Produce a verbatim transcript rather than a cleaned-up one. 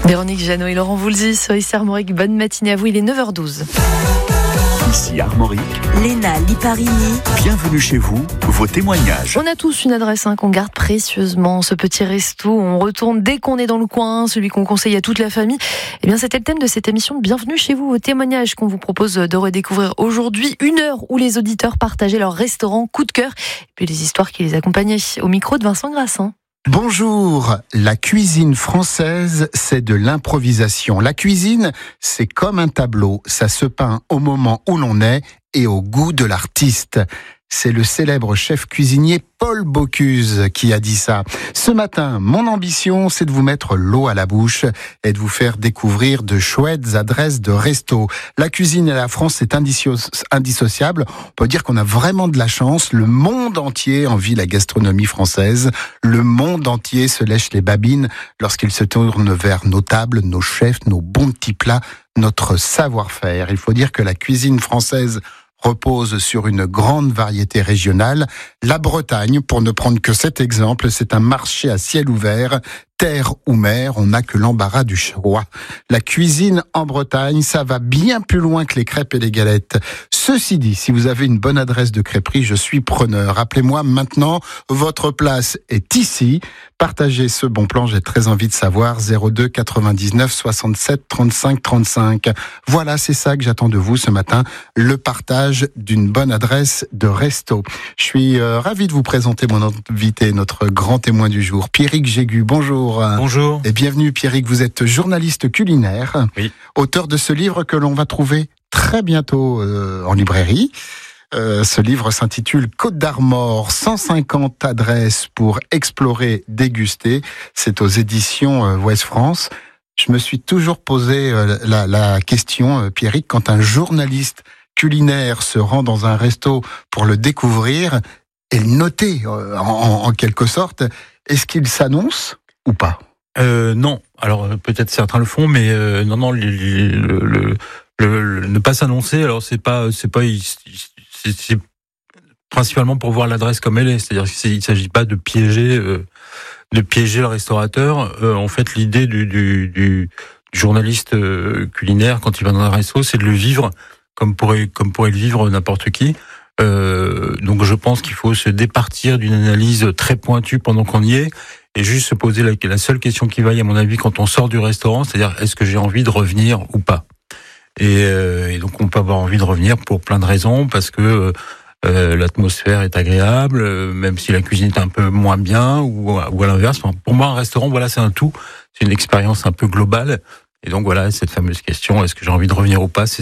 Véronique Jeannot et Laurent Voulzy sur Ici Armorique. Bonne matinée à vous, il est neuf heures douze. Ici Armorique, Léna Liparini. Bienvenue chez vous, vos témoignages. On a tous une adresse hein, qu'on garde précieusement, ce petit resto. On retourne dès qu'on est dans le coin, celui qu'on conseille à toute la famille. Eh bien, c'était le thème de cette émission. Bienvenue chez vous, vos témoignages qu'on vous propose de redécouvrir aujourd'hui. Une heure où les auditeurs partageaient leur restaurant coup de cœur et puis les histoires qui les accompagnaient. Au micro de Vincent Grassin. Bonjour, la cuisine française, c'est de l'improvisation. La cuisine, c'est comme un tableau, ça se peint au moment où l'on est et au goût de l'artiste. C'est le célèbre chef cuisinier Paul Bocuse qui a dit ça. Ce matin, mon ambition, c'est de vous mettre l'eau à la bouche et de vous faire découvrir de chouettes adresses de resto. La cuisine et la France, c'est indisso- indissociable. On peut dire qu'on a vraiment de la chance. Le monde entier envie la gastronomie française. Le monde entier se lèche les babines lorsqu'il se tourne vers nos tables, nos chefs, nos bons petits plats, notre savoir-faire. Il faut dire que la cuisine française repose sur une grande variété régionale. La Bretagne, pour ne prendre que cet exemple, c'est un marché à ciel ouvert. Terre ou mer, on n'a que l'embarras du choix. La cuisine en Bretagne, ça va bien plus loin que les crêpes et les galettes. Ceci dit, si vous avez une bonne adresse de crêperie, je suis preneur. Appelez-moi maintenant, votre place est ici. Partagez ce bon plan, j'ai très envie de savoir. zéro deux quatre-vingt-dix-neuf soixante-sept trente-cinq trente-cinq. Voilà, c'est ça que j'attends de vous ce matin, le partage d'une bonne adresse de resto. Je suis euh, ravi de vous présenter mon invité, notre grand témoin du jour, Pierrick Jégu. Bonjour. Bonjour. Et bienvenue Pierrick, vous êtes journaliste culinaire, oui. Auteur de ce livre que l'on va trouver très bientôt euh, en librairie. Euh, ce livre s'intitule Côte d'Armor, cent cinquante adresses pour explorer, déguster. C'est aux éditions euh, Ouest France. Je me suis toujours posé euh, la, la question, euh, Pierrick, quand un journaliste culinaire se rend dans un resto pour le découvrir et le noter euh, en, en quelque sorte, est-ce qu'il s'annonce ou pas? Euh, non. Alors peut-être certains le font, mais euh, non, non. Le, le, le, le, le ne pas s'annoncer. Alors c'est pas, c'est pas, c'est, c'est principalement pour voir l'adresse comme elle est. C'est-à-dire qu'il ne s'agit pas de piéger, euh, de piéger le restaurateur. Euh, en fait, l'idée du, du, du journaliste euh, culinaire quand il va dans un resto, c'est de le vivre comme pourrait, comme pourrait le vivre n'importe qui. Euh, donc je pense qu'il faut se départir d'une analyse très pointue pendant qu'on y est. Et juste se poser la, la seule question qui vaille, à mon avis, quand on sort du restaurant, c'est-à-dire est-ce que j'ai envie de revenir ou pas. Et, euh, et donc on peut avoir envie de revenir pour plein de raisons, parce que euh, l'atmosphère est agréable, euh, même si la cuisine est un peu moins bien, ou, ou à l'inverse. Enfin, pour moi, un restaurant, voilà, c'est un tout, c'est une expérience un peu globale. Et donc voilà, cette fameuse question, est-ce que j'ai envie de revenir ou pas, c'est